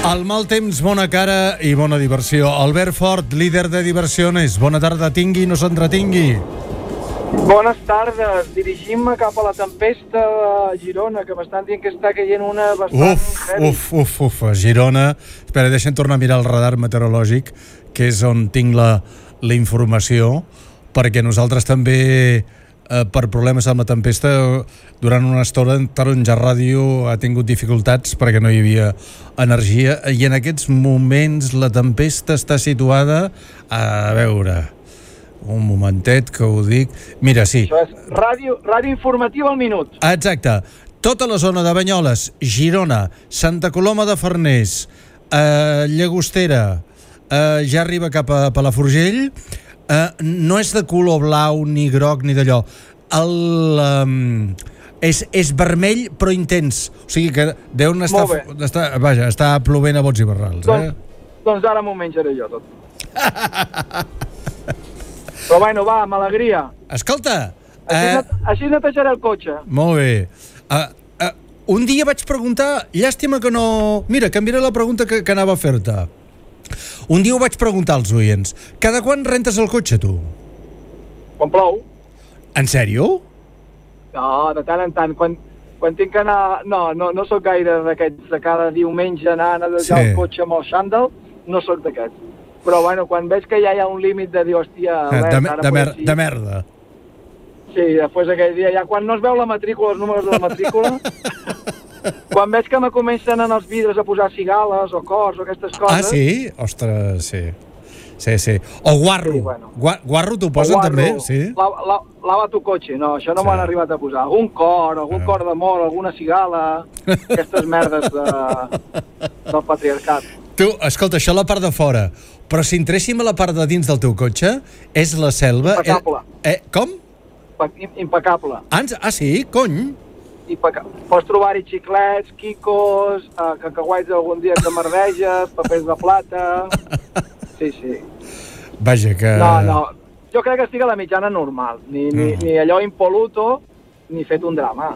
Al mal temps, bona cara i bona diversió. Albert Fort, líder de Diversiones. Bona tarda, tingui, no s'entretingui. Bones tardes. Dirigim-me cap a la tempesta de Girona, que m'estan dient que està caient una bastant heavy. A Girona. Espera, deixa'm tornar a mirar el radar meteorològic, que és on tinc la informació, perquè nosaltres també, per problemes amb la tempesta, durant una estona Taronja Ràdio ha tingut dificultats perquè no hi havia energia, i en aquests moments la tempesta està situada, a veure, un momentet que ho dic, mira, sí. Això és ràdio informativa al minut. Exacte. Tota la zona de Banyoles, Girona, Santa Coloma de Farners, Llagostera, ja arriba cap a Palafrugell, no és de color blau ni groc ni d'allò. És vermell però intens, o sigui que deuen estar, vaja, està plovent a bots i barrals. Doncs ara m'ho menjaré jo tot. Però bueno, va, amb alegria. Escolta, així netejaré el cotxe. Molt bé. Un dia vaig preguntar, llàstima que no... Mira, canviaré la pregunta que anava a fer-te. Un dia ho vaig preguntar als oients. Cada quan rentes el cotxe, tu? Quan plou. En sèrio? No, de tant en tant. Quan tinc que anar... No sóc gaire d'aquests de cada diumenge anar a netejar el cotxe amb el xandall. No sóc d'aquests. Però bueno, quan veig que ja hi ha un límit de dir, hòstia... De merda. Sí, després aquell dia, ja quan no es veu la matrícula, els números de la matrícula... Quan veig que me comencen en els vidres a posar cigales o cors o aquestes coses... Ah, sí? Ostres, sí. Sí. O guarro. Sí, bueno. Guarro t'ho posen també? Sí. Lava tu cotxe. No, això no m'han arribat a posar. Algun cor d'amor, alguna cigala... Aquestes merdes del patriarcat. Tu, escolta, això a la part de fora. Però si entréssim a la part de dins del teu cotxe, és la selva... Impecable. Com? Impecable. Ah, sí? Cony? Pots trobar-hi xiclets, quicos, cacauets algun dia que merdeges, papers de plata... Sí. Vaja, que... No, jo crec que estic a la mitjana normal, ni allò impoluto, ni fet un drama.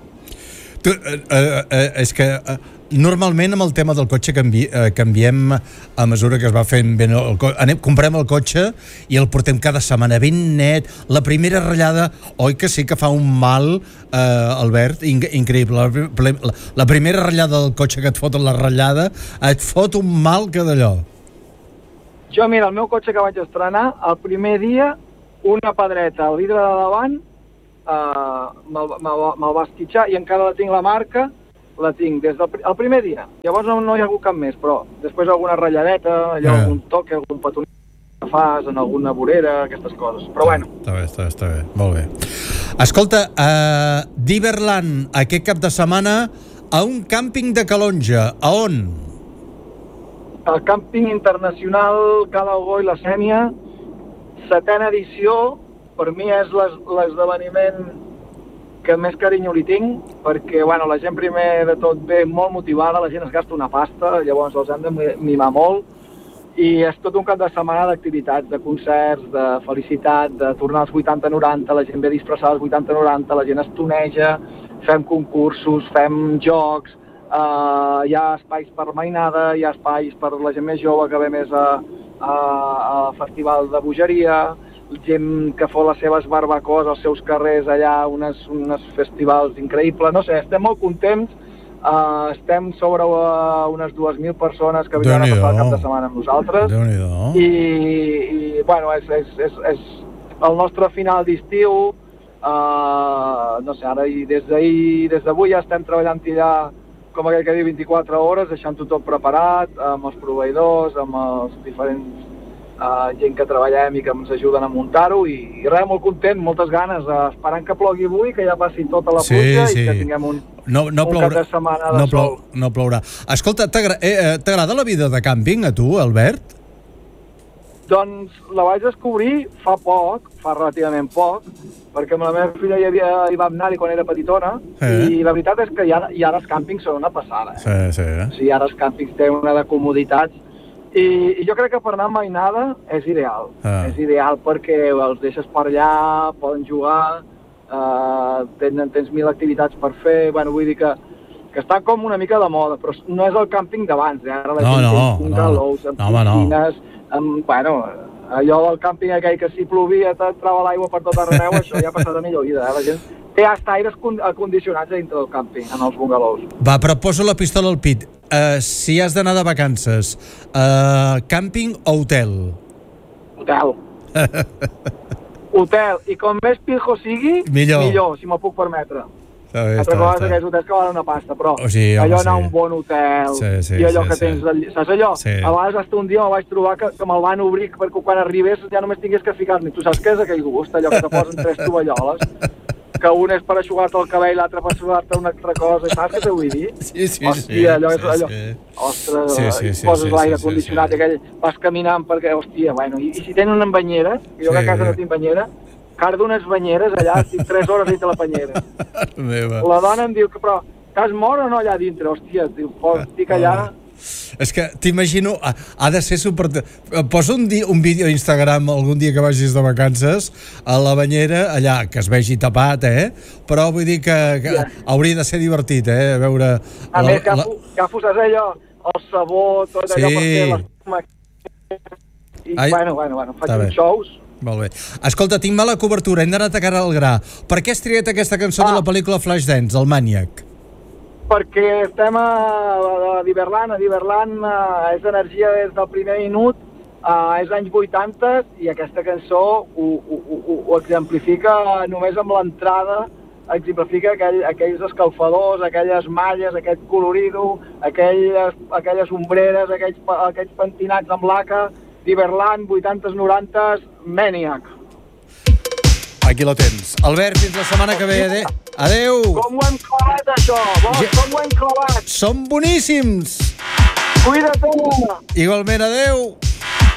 És que normalment amb el tema del cotxe canviem a mesura que es va fent ben el cotxe. Comprem el cotxe i el portem cada setmana ben net. La primera ratllada, oi que sí que fa un mal, Albert, increïble. La primera ratllada del cotxe que et foten la ratllada et fot un mal que d'allò. Jo, mira, el meu cotxe que vaig estrenar, el primer dia, una pedreta al vidre de davant me'l va esquitxar i encara la tinc la marca, la tinc des del primer dia. Llavors no hi ha hagut cap més, però després alguna ratlladeta, algun toque, algun petonet que fas en alguna vorera, aquestes coses. Però bueno. Està bé, molt bé. Escolta, Diverland, aquest cap de setmana a un càmping de Calonja. A on? El càmping internacional Cala Ogó i la Sénia, 7ª edició. Per mi és l'esdeveniment que més carinyo li tinc, perquè bueno, la gent primer de tot ve molt motivada, la gent es gasta una pasta, llavors els hem de mimar molt, i és tot un cap de setmana d'activitats, de concerts, de felicitat, de tornar als 80-90, la gent ve disfressada als 80-90, la gent es toneja, fem concursos, fem jocs, hi ha espais per mainada, hi ha espais per la gent més jove que ve més a festival de bogeria, gent que fa les seves barbacoes als seus carrers allà, uns festivals increïbles, no sé, estem molt contents, estem sobre unes 2.000 persones que vindran a passar el cap de setmana amb nosaltres, i bueno, és el nostre final d'estiu, no sé, ara des d'avui ja estem treballant-hi allà com aquell que diu 24 hores, deixant-ho tot preparat, amb els proveïdors, amb els diferents gent que treballem i que ens ajuden a muntar-ho, i res, molt content, moltes ganes, esperant que plogui avui, que ja passi tota la pluja i que tinguem un cap de setmana de sol. No plourà. Escolta, t'agrada la vida de càmping a tu, Albert? Doncs la vaig descobrir fa relativament poc, perquè amb la meva filla hi vam anar-hi quan era petitona, i la veritat és que ja els càmpings són una passada. Sí. O sigui, ara els càmpings tenen una de comoditats, i jo crec que per anar a mainada és ideal. És ideal perquè els deixes per allà, poden jugar, tens 1.000 activitats per fer, bueno, vull dir que que està com una mica de moda, però no és el càmping d'abans, ara la No, gent no, té bungalows, amb no, home, no. piscines, bueno, allò del càmping aquell que si plovia t'entrava l'aigua per tot arreu, això ja ha passat a millor vida, la gent té hasta aires condicionats dintre del càmping, en els bungalows. Va, però poso la pistola al pit. Si has d'anar de vacances, càmping o hotel? Hotel. Hotel, i com més pijo sigui, millor, si m'ho puc permetre. Altra cosa és aquells hotels que valen una pasta, però allò anar a un bon hotel, i allò que tens... Saps allò? A vegades hasta un dia me vaig trobar que me'l van obrir perquè quan arribés ja només tingués que ficar-m'hi. Tu saps què és aquell gust, allò que te posen 3 tovalloles? Que un és per aixugar-te el cabell, l'altre per aixugar-te una altra cosa, saps què t'ho vull dir? Sí. Hòstia, allò és allò... Ostres, poses l'aire condicionat i aquell... Vas caminant perquè, hòstia, bueno... I si tenen una banyera, jo que a casa no tinc banyera, cardo unes banyeres allà, estic 3 hores dintre la banyera. La dona em diu que, però, t'has mort o no allà dintre? Hòstia, diu, estic allà... És que t'imagino, ha de ser super... Posa un vídeo a Instagram algun dia que vagis de vacances a la banyera, allà, que es vegi tapat, però vull dir que hauria de ser divertit, veure... A més, que fosses allò, el sabó, tot allò per fer l'espuma... I, bueno, faig uns shows... Molt bé. Escolta, tinc mala cobertura, hem d'anar a cara al gra. Per què has triat aquesta cançó de la pel·lícula Flashdance, el Maniac? Perquè estem a Diverland, és energia des del primer minut, és anys 80 i aquesta cançó ho exemplifica només amb l'entrada, exemplifica aquells escalfadors, aquelles malles, aquest colorido, aquelles ombreres, aquells pentinats amb laca, Diverland, 80s, 90s, Maniac. Aquí lo tens. Albert, fins la setmana que ve. Adeu. Com ho hem clavat, això? Com ho hem clavat? Som boníssims. Cuida't. Igualment, adeu.